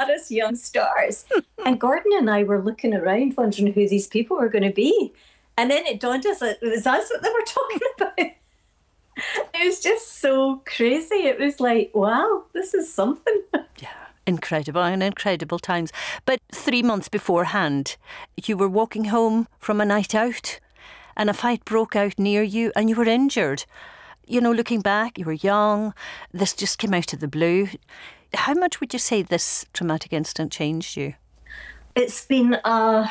had us young stars. And Gordon and I were looking around wondering who these people were going to be. And then it dawned us that it was us that they were talking about. It was just so crazy. It was like, wow, this is something. Yeah, incredible and incredible times. But 3 months beforehand, you were walking home from a night out and a fight broke out near you and you were injured. You know, looking back, you were young. This just came out of the blue. How much would you say this traumatic incident changed you? It's been a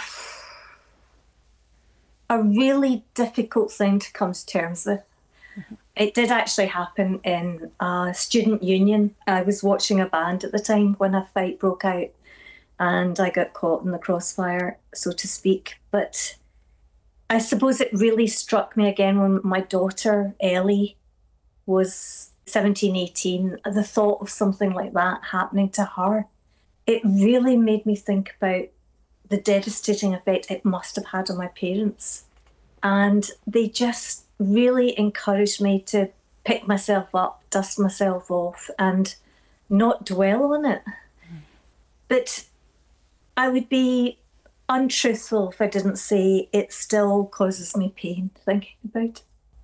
really difficult thing to come to terms with. Mm-hmm. It did actually happen in a student union. I was watching a band at the time when a fight broke out and I got caught in the crossfire, so to speak. But I suppose it really struck me again when my daughter, Ellie, was 17, 18. The thought of something like that happening to her, it really made me think about the devastating effect it must have had on my parents. And they just really encouraged me to pick myself up, dust myself off, and not dwell on it. But I would be untruthful if I didn't say it still causes me pain thinking about it.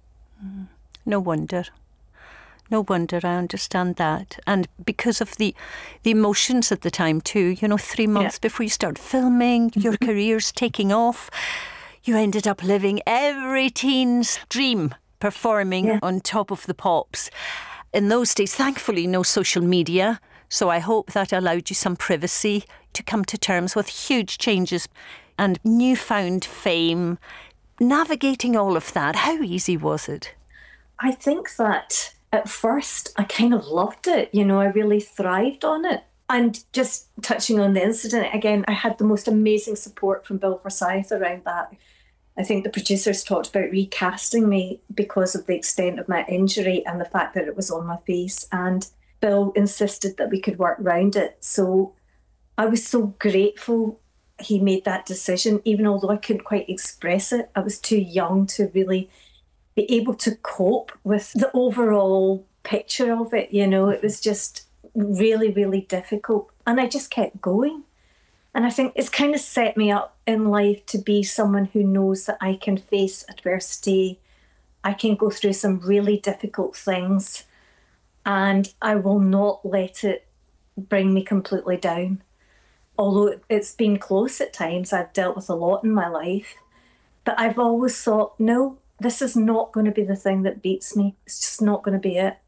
No wonder. No wonder, I understand that. And because of the emotions at the time too, 3 months before you start filming, your career's taking off, you ended up living every teen's dream, performing on Top of the Pops. In those days, thankfully, no social media. So I hope that allowed you some privacy to come to terms with huge changes and newfound fame. Navigating all of that, how easy was it? I think that at first I kind of loved it. I really thrived on it. And just touching on the incident again, I had the most amazing support from Bill Forsyth around that. I think the producers talked about recasting me because of the extent of my injury and the fact that it was on my face. And Bill insisted that we could work around it. So I was so grateful he made that decision, even although I couldn't quite express it. I was too young to really be able to cope with the overall picture of it. It was just really, really difficult. And I just kept going. And I think it's kind of set me up in life to be someone who knows that I can face adversity. I can go through some really difficult things and I will not let it bring me completely down. Although it's been close at times, I've dealt with a lot in my life. But I've always thought, no, this is not going to be the thing that beats me. It's just not going to be it.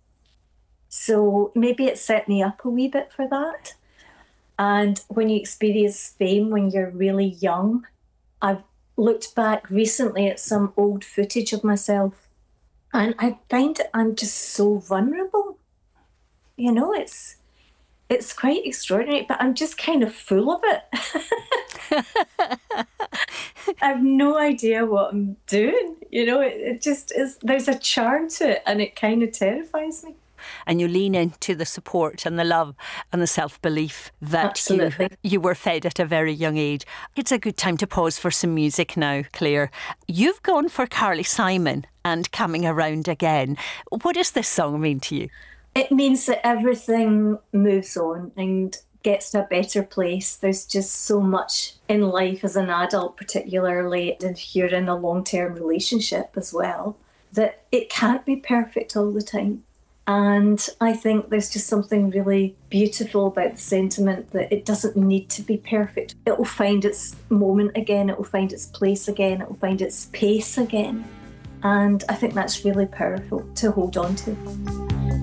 So maybe it set me up a wee bit for that. And when you experience fame when you're really young, I've looked back recently at some old footage of myself and I find I'm just so vulnerable. It's quite extraordinary, but I'm just kind of full of it. I have no idea what I'm doing. It just is, there's a charm to it and it kind of terrifies me. And you lean into the support and the love and the self-belief that you were fed at a very young age. It's a good time to pause for some music now, Claire. You've gone for Carly Simon and Coming Around Again. What does this song mean to you? It means that everything moves on and gets to a better place. There's just so much in life as an adult, particularly if you're in a long-term relationship as well, that it can't be perfect all the time. And I think there's just something really beautiful about the sentiment that it doesn't need to be perfect. It will find its moment again, it will find its place again, it will find its pace again. And I think that's really powerful to hold on to.